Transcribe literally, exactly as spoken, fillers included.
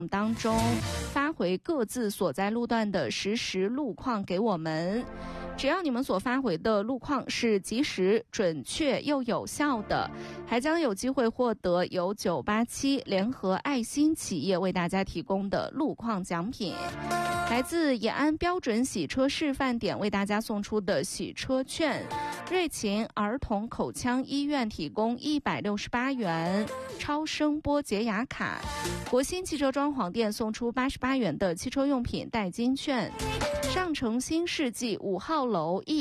当中发回各自所在路段的实时路况给我们。只要你们所发回的路况是及时、准确又有效的，还将有机会获得由九八七联合爱心企业为大家提供的路况奖品。来自延安标准洗车示范点为大家送出的洗车券，瑞琴儿童口腔医院提供一百六十八元超声波洁牙卡，国新汽车装潢店送出八十八元的汽车用品代金券，上城新世纪五号楼一